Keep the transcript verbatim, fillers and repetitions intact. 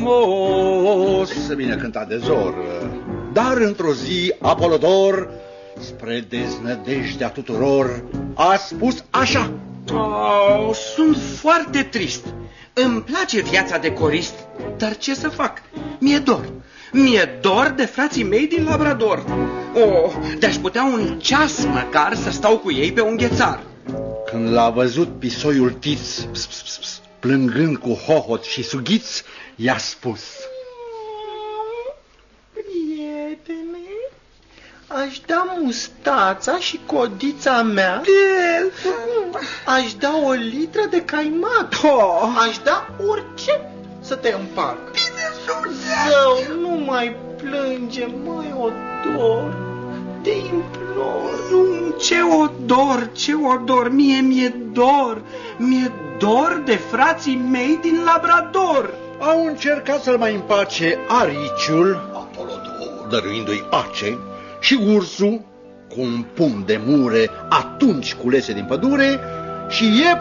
frumos, bine cântat de Zor. Dar într-o zi Apolodor, spre deznădejdea tuturor, a spus așa: Oh, sunt foarte trist. Îmi place viața de corist, dar ce să fac? Mi-e dor. Mi-e dor de frații mei din Labrador. Oh, de-aș putea un ceas măcar să stau cu ei pe un ghețar. Când l-a văzut pisoiul Tiț, ps, ps, ps, ps, plângând cu hohot și sughiț, i-a spus: prietene, aș da mustața și codița mea. Aș da o litră de caimac. Aș da orice să te împac. Zău, nu mai plânge, măi Odor, te implor. Nu, ce odor, ce odor, mie mi-e dor. Mi-e dor de frații mei din Labrador. Au încercat să-l mai împace ariciul, Apolodor, dăruindu-i ace, și ursul, cu un pumn de mure atunci culese din pădure, și